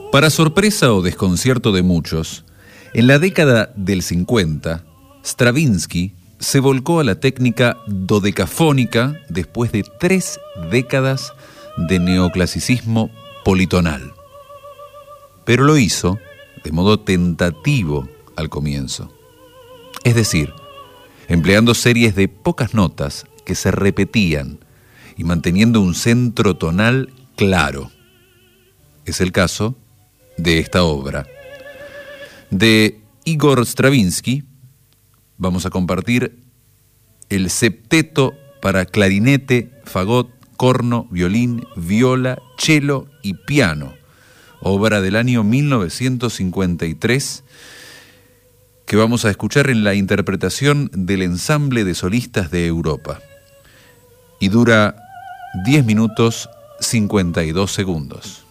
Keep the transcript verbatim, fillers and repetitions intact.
Para sorpresa o desconcierto de muchos, en la década del cincuenta, Stravinsky se volcó a la técnica dodecafónica después de tres décadas de neoclasicismo politonal. Pero lo hizo de modo tentativo al comienzo. Es decir, empleando series de pocas notas que se repetían y manteniendo un centro tonal claro. Es el caso de esta obra. De Igor Stravinsky vamos a compartir el septeto para clarinete, fagot, corno, violín, viola, cello y piano, obra del año mil novecientos cincuenta y tres, que vamos a escuchar en la interpretación del Ensamble de Solistas de Europa. Y dura diez minutos cincuenta y dos segundos.